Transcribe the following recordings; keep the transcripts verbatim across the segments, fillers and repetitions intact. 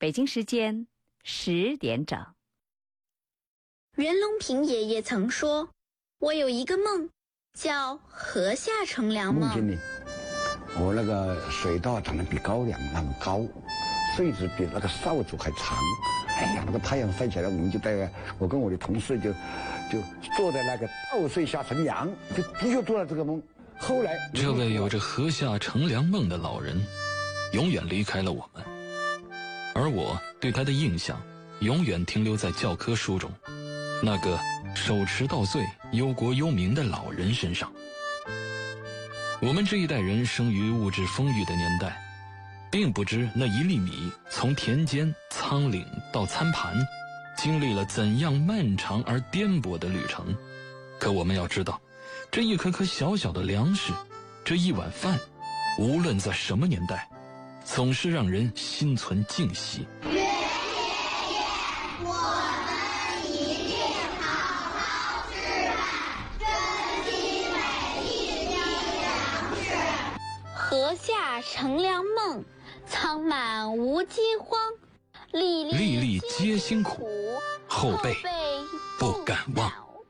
北京时间十点整。 袁隆平爷爷曾说，我有一个梦叫河下乘凉梦。 梦见呢，我那个水稻长得比高粱那么高，穗子比那个扫帚还长。哎呀，那个太阳晒起来，我们就在我跟我的同事就就坐在那个稻穗下乘凉，就的确做了这个梦。后来这位有着河下乘凉梦的老人永远离开了我们，而我对他的印象永远停留在教科书中那个手持稻穗忧国忧民的老人身上。我们这一代人生于物质丰裕的年代，并不知那一粒米从田间仓廪到餐盘经历了怎样漫长而颠簸的旅程。可我们要知道，这一颗颗小小的粮食，这一碗饭，无论在什么年代，总是让人心存敬惜。 岳爷爷，我们一定好好吃饭，珍惜每一滴粮食。 河下乘凉梦，仓满无饥荒，粒粒粒皆辛苦，后辈不敢忘。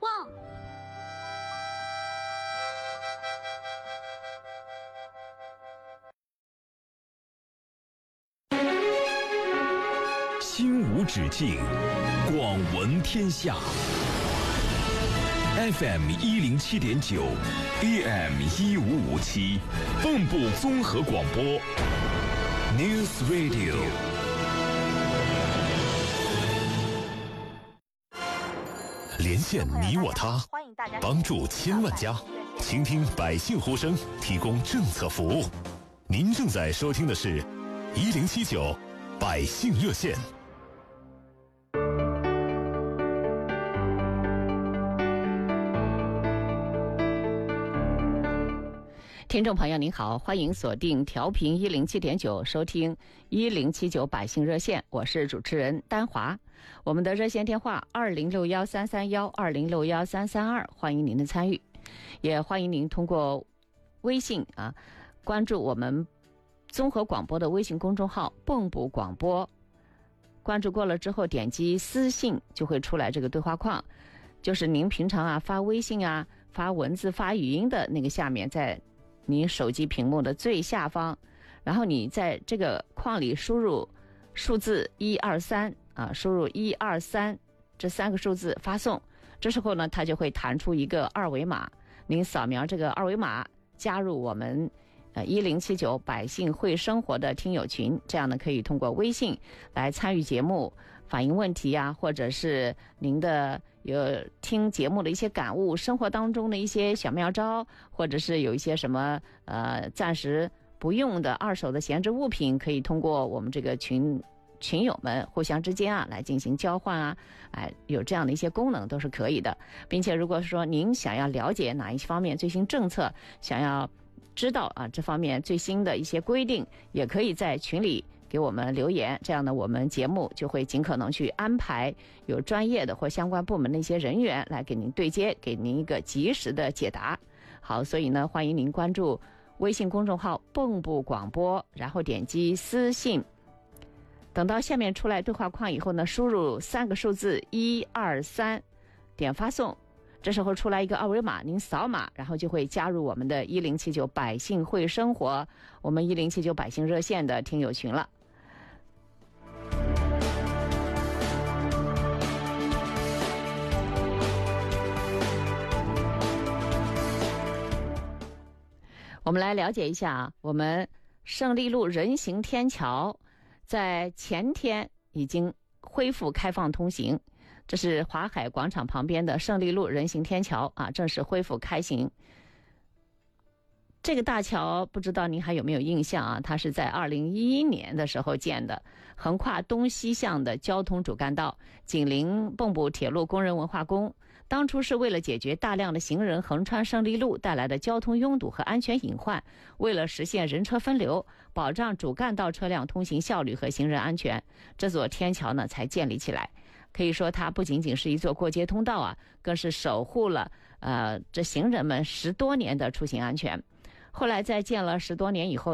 心无止境，广闻天下。F M 一零七点九 ，A M 一五五七，蚌埠综合广播 ，News Radio。连线你我他，帮助千万家，倾听百姓呼声，提供政策服务。您正在收听的是一零七九百姓热线。 听众朋友您好，欢迎锁定调频一零七点九，收听一零七九百姓热线，我是主持人丹华。我们的热线电话二零六幺三三幺二零六幺三三二，欢迎您的参与，也欢迎您通过微信啊关注我们综合广播的微信公众号蚌埠广播，关注过了之后点击私信就会出来这个对话框，就是您平常啊发微信啊发文字发语音的那个下面，在你手机屏幕的最下方，然后你在这个框里输入数字一二三啊，输入一二三这三个数字发送，这时候呢它就会弹出一个二维码，您扫描这个二维码加入我们呃一零七九百姓会生活的听友群，这样呢可以通过微信来参与节目，反映问题呀、啊，或者是您的有听节目的一些感悟，生活当中的一些小妙招，或者是有一些什么呃暂时不用的二手的闲置物品，可以通过我们这个群群友们互相之间啊来进行交换啊，哎，有这样的一些功能都是可以的。并且如果说您想要了解哪一方面最新政策，想要知道啊这方面最新的一些规定，也可以在群里给我们留言，这样呢我们节目就会尽可能去安排有专业的或相关部门的一些人员来给您对接，给您一个及时的解答。好，所以呢欢迎您关注微信公众号蚌埠广播，然后点击私信，等到下面出来对话框以后呢，输入三个数字一二三，点发送，这时候出来一个二维码，您扫码，然后就会加入我们的一零七九百姓会生活，我们一零七九百姓热线的听友群了。我们来了解一下啊，我们胜利路人行天桥在前天已经恢复开放通行，这是华海广场旁边的胜利路人行天桥啊，正式恢复开行。这个大桥不知道您还有没有印象啊？它是在二零一一年的时候建的，横跨东西向的交通主干道，紧邻蚌埠铁路工人文化宫。当初是为了解决大量的行人横穿胜利路带来的交通拥堵和安全隐患，为了实现人车分流，保障主干道车辆通行效率和行人安全，这座天桥呢才建立起来。可以说它不仅仅是一座过街通道啊，更是守护了呃这行人们十多年的出行安全。后来在建了十多年以后，